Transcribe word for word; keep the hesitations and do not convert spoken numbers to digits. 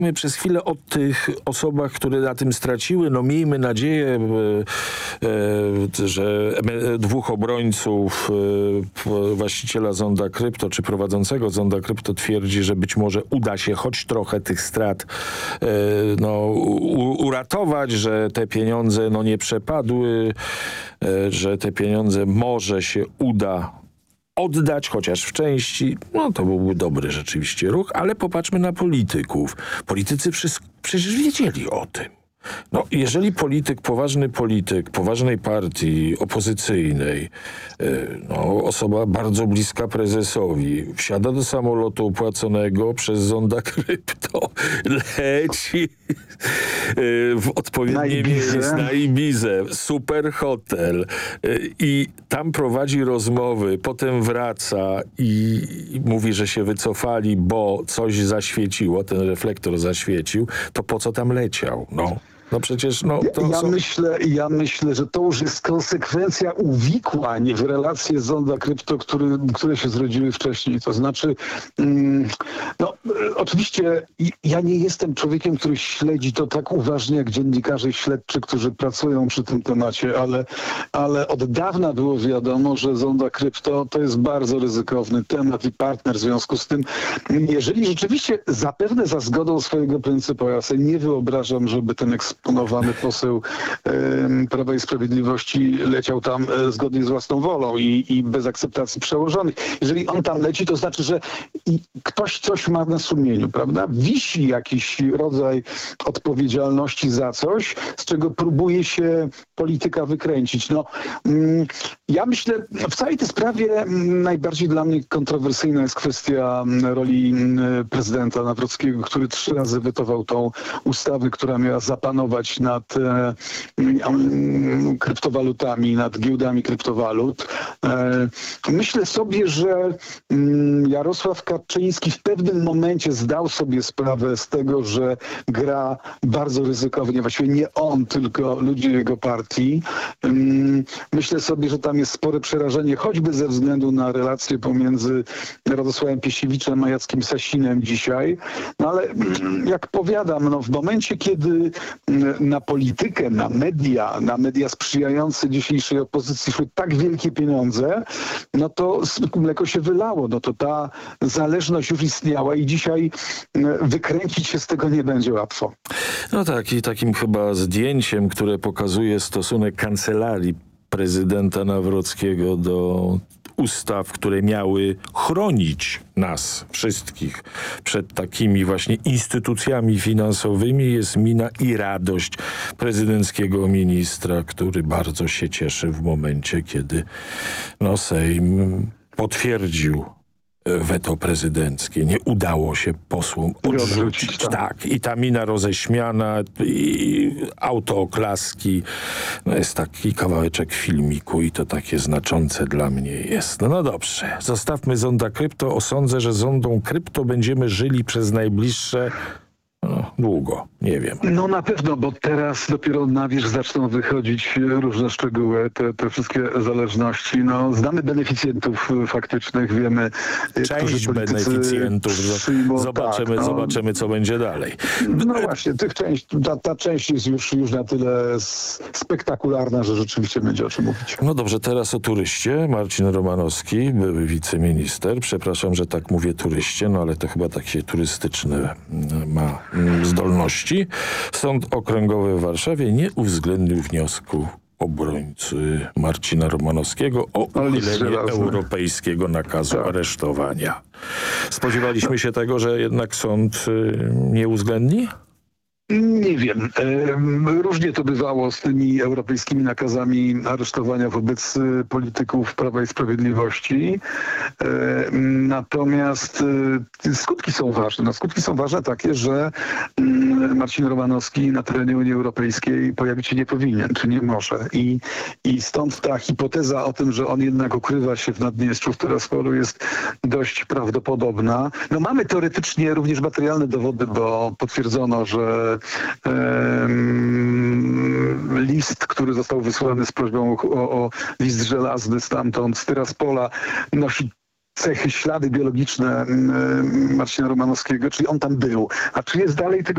My przez chwilę o tych osobach, które na tym straciły, no miejmy nadzieję, e, e, że dwóch obrońców e, właściciela Zonda Krypto, czy prowadzącego Zonda Krypto twierdzi, że być może uda się choć trochę tych strat e, no, u, uratować, że te pieniądze no, nie przepadły, e, że te pieniądze może się uda oddać, chociaż w części, no to byłby dobry rzeczywiście ruch, ale popatrzmy na polityków. Politycy wszystko, przecież wiedzieli o tym. No, jeżeli polityk, poważny polityk, poważnej partii opozycyjnej, yy, no, osoba bardzo bliska prezesowi, wsiada do samolotu opłaconego przez Zonda Krypto, leci yy, w odpowiednie miejsce na Ibizę, super hotel yy, i tam prowadzi rozmowy, potem wraca i, i mówi, że się wycofali, bo coś zaświeciło, ten reflektor zaświecił, to po co tam leciał? No. No przecież, no to ja, są... myślę, ja myślę, że to już jest konsekwencja uwikłań w relacje Zonda Krypto, który, które się zrodziły wcześniej. To znaczy, mm, no oczywiście ja nie jestem człowiekiem, który śledzi to tak uważnie jak dziennikarze śledczy, którzy pracują przy tym temacie, ale, ale od dawna było wiadomo, że Zonda Krypto to jest bardzo ryzykowny temat i partner w związku z tym, jeżeli rzeczywiście zapewne za zgodą swojego pryncypa, ja sobie nie wyobrażam, żeby ten eksponowany poseł e, Prawa i Sprawiedliwości leciał tam e, zgodnie z własną wolą i, i bez akceptacji przełożonych. Jeżeli on tam leci, to znaczy, że i ktoś coś ma na sumieniu, prawda? Wisi jakiś rodzaj odpowiedzialności za coś, z czego próbuje się polityka wykręcić. No, mm, ja myślę, w całej tej sprawie mm, najbardziej dla mnie kontrowersyjna jest kwestia mm, roli mm, prezydenta Nawrockiego, który trzy razy wetował tą ustawę, która miała zapanować nad e, e, kryptowalutami, nad giełdami kryptowalut. E, myślę sobie, że mm, Jarosław Kaczyński w pewnym momencie zdał sobie sprawę z tego, że gra bardzo ryzykownie, właściwie nie on, tylko ludzie jego partii. Mm, myślę sobie, że tam jest spore przerażenie, choćby ze względu na relacje pomiędzy Radosławem Piesiewiczem a Jackiem Sasinem dzisiaj. No ale mm, jak powiadam, no w momencie, kiedy na politykę, na media, na media sprzyjające dzisiejszej opozycji szły tak wielkie pieniądze, no to mleko się wylało. No to ta zależność już istniała i dzisiaj wykręcić się z tego nie będzie łatwo. No tak, i takim chyba zdjęciem, które pokazuje stosunek kancelarii prezydenta Nawrockiego do ustaw, które miały chronić nas wszystkich przed takimi właśnie instytucjami finansowymi, jest mina i radość prezydenckiego ministra, który bardzo się cieszy w momencie, kiedy no, Sejm potwierdził weto prezydenckie. Nie udało się posłom odrzucić. Tak. tak. I ta mina roześmiana, i autooklaski. No jest taki kawałeczek filmiku i to takie znaczące dla mnie jest. No, no dobrze. Zostawmy Zonda Krypto. Sądzę, że Zondą Krypto będziemy żyli przez najbliższe no, długo. Nie wiem. No na pewno, bo teraz dopiero na wierzch zaczną wychodzić różne szczegóły, te, te wszystkie zależności. No, znamy beneficjentów faktycznych, wiemy, część beneficjentów. Przyjmą, zobaczymy, tak, no, zobaczymy, co będzie dalej. No właśnie, tych część, ta, ta część jest już, już na tyle spektakularna, że rzeczywiście będzie o czym mówić. No dobrze, teraz o turyście. Marcin Romanowski, były wiceminister. Przepraszam, że tak mówię turyście, no ale to chyba takie turystyczne ma zdolności. Sąd Okręgowy w Warszawie nie uwzględnił wniosku obrońcy Marcina Romanowskiego o uchylenie europejskiego nakazu tak. aresztowania. Spodziewaliśmy się tego, że jednak sąd nie uwzględni? Nie wiem. Różnie to bywało z tymi europejskimi nakazami aresztowania wobec polityków Prawa i Sprawiedliwości. Natomiast skutki są ważne. No, skutki są ważne takie, że Marcin Romanowski na terenie Unii Europejskiej pojawić się nie powinien, czy nie może. I, i stąd ta hipoteza o tym, że on jednak ukrywa się w Naddniestrzu, w Tiraspolu, jest dość prawdopodobna. No, mamy teoretycznie również materialne dowody, bo potwierdzono, że list, który został wysłany z prośbą o, o list żelazny stamtąd, z Tiraspola, nosi cechy, ślady biologiczne Marcina Romanowskiego, czyli on tam był. A czy jest dalej tego